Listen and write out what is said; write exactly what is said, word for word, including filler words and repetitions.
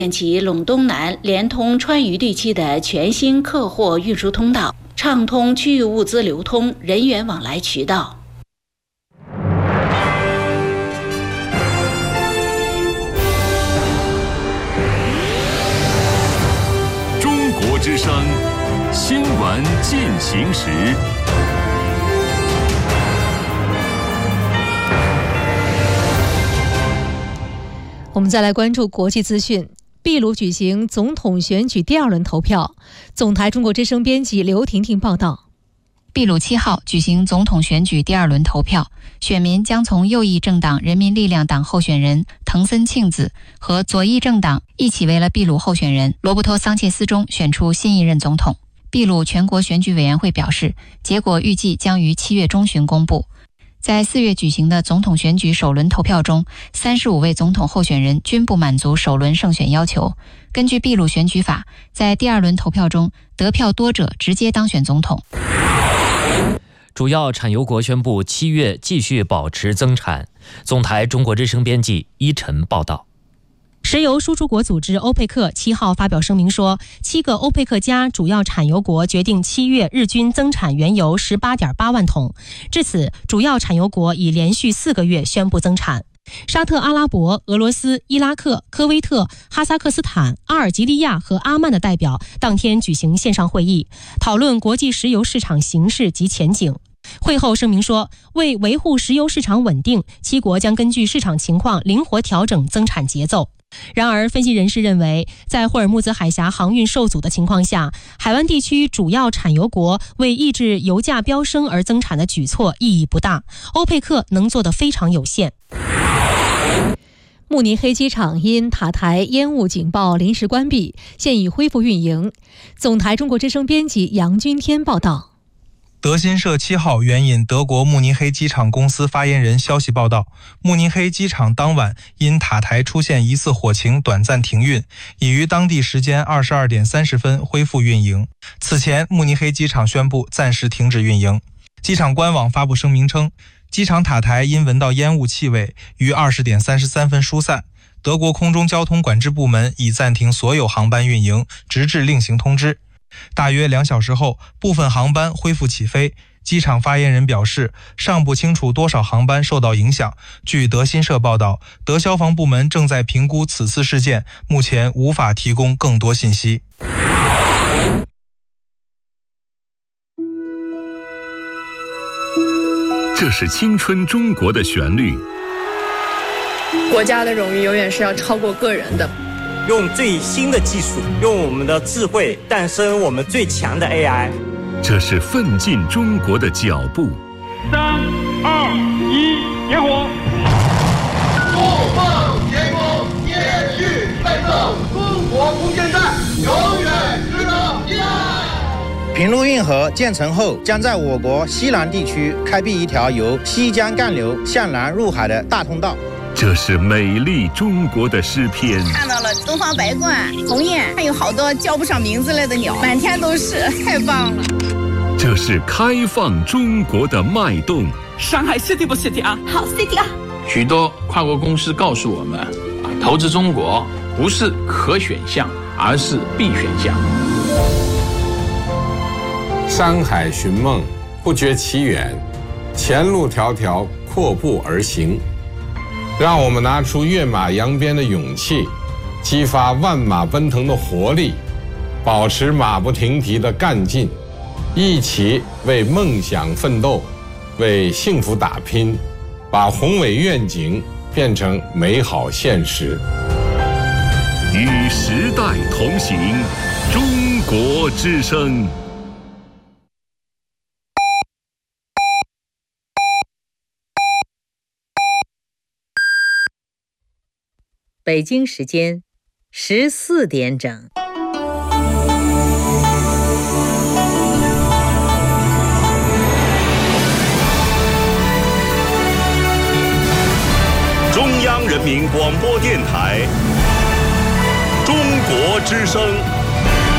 建起陇东南连通川渝地区的全新客货运输通道，畅通区域物资流通、人员往来渠道。 中国之声新闻进行时。 我们再来关注国际资讯。秘鲁举行总统选举第二轮投票。总台中国之声编辑刘婷婷报道。 秘鲁七号举行总统选举第二轮投票，选民将从右翼政党人民力量党候选人藤森庆子和左翼政党一起为了秘鲁候选人罗伯托桑切斯中选出新一任总统。秘鲁全国选举委员会表示，结果预计将于七月中旬公布。在四月举行的总统选举首轮投票中，三十五位总统候选人均不满足首轮胜选要求。根据秘鲁选举法，在第二轮投票中，得票多者直接当选总统。 主要产油国宣布七月继续保持增产。总台中国之声编辑依晨报道。 石油输出国组织欧佩克七号发表声明说，七个欧佩克加主要产油国决定七月日均增产原油 十八点八万桶。至此，主要产油国已连续四个月宣布增产。沙特阿拉伯、俄罗斯、伊拉克、科威特、哈萨克斯坦、阿尔及利亚和阿曼的代表当天举行线上会议，讨论国际石油市场形势及前景。会后声明说，为维护石油市场稳定，七国将根据市场情况灵活调整增产节奏。然而，分析人士认为，在霍尔木兹海峡航运受阻的情况下，海湾地区主要产油国为抑制油价飙升而增产的举措意义不大，欧佩克能做得非常有限。 慕尼黑机场因塔台烟雾警报临时关闭，现已恢复运营。总台中国之声编辑杨君天报道。 德新社七号援引德国慕尼黑机场公司发言人消息报道，慕尼黑机场当晚因塔台出现疑似火情短暂停运，已于当地时间二十二点三十分恢复运营。此前，慕尼黑机场宣布暂时停止运营。机场官网发布声明称，机场塔台因闻到烟雾气味，于二十点三十三分疏散。德国空中交通管制部门已暂停所有航班运营，直至另行通知。大约两小时后，部分航班恢复起飞。机场发言人表示，尚不清楚多少航班受到影响。据德新社报道，德消防部门正在评估此次事件，目前无法提供更多信息。 这是青春中国的旋律。 国家的荣誉永远是要超过个人的。 用最新的技术，用我们的智慧诞生我们最强的 A I。 这是奋进中国的脚步。 三二一，点火！ 不放天空，继续奋斗，中国空间站永远值得依赖。 平陆运河建成后，将在我国西南地区开辟一条由西江干流向南入海的大通道。 这是美丽中国的诗篇。 看到了东方白鹳、鸿雁，还有好多叫不上名字来的鸟，满天都是，太棒了。 这是开放中国的脉动。 上海 City 不 City 啊？ 好 City 啊！ 许多跨国公司告诉我们，投资中国不是可选项，而是必选项。 山海寻梦，不觉其远；前路迢迢，阔步而行。让我们拿出跃马扬鞭的勇气，激发万马奔腾的活力，保持马不停蹄的干劲，一起为梦想奋斗，为幸福打拼，把宏伟愿景变成美好现实。 与时代同行，中国之声。 北京时间十四点整。 中央人民广播电台，中国之声。